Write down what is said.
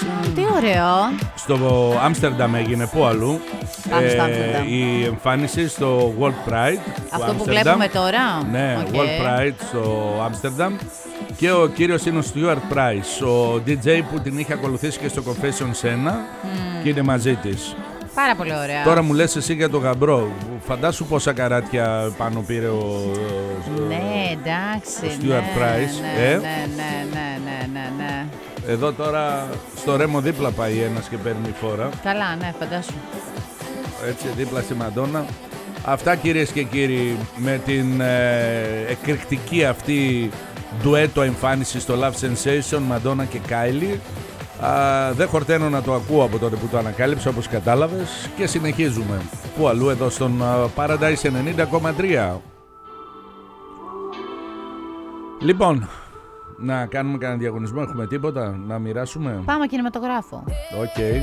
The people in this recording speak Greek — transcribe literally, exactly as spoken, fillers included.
Τι ωραίο. Στο Άμστερνταμ έγινε, πού αλλού. Πάμε στο Άμστερνταμ. Η εμφάνιση στο World Pride. Αυτό που βλέπουμε τώρα. Ναι, okay. World Pride στο Άμστερνταμ. Και ο κύριος είναι ο Stuart Price, ο ντι τζέι που την είχε ακολουθήσει και στο Confessions ένα mm. και είναι μαζί της. Πάρα πολύ ωραία. Τώρα μου λες εσύ για τον γαμπρό. Φαντάσου πόσα καράτια πάνω πήρε ο, ναι, εντάξει, ο Stuart ναι, Price. Ναι, ε? ναι, ναι, ναι, ναι, ναι, ναι. Εδώ τώρα στο Ρέμο δίπλα πάει ένας και παίρνει φόρα. Καλά, ναι, φαντάσου. Έτσι, δίπλα στη Μαντόνα. Αυτά, κυρίες και κύριοι, με την ε, εκρηκτική αυτή ντουέτο εμφάνιση στο Love Sensation, Μαντόνα και Κάιλι. Α, δεν χορταίνω να το ακούω από τότε που το ανακάλυψα, όπως κατάλαβες, και συνεχίζουμε. Πού αλλού, εδώ στον Paradise ενενήντα κόμμα τρία. Λοιπόν, να κάνουμε κανένα διαγωνισμό, έχουμε τίποτα να μοιράσουμε? Πάμε κινηματογράφο. Οκ. Okay.